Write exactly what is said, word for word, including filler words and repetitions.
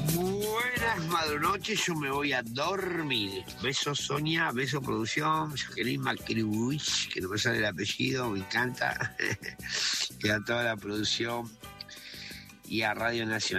Buenas madrunoches, yo me voy a dormir. Besos Sonia, beso producción, Jacqueline Macribuich, que no me sale el apellido, me encanta. Y a toda la producción y a Radio Nacional.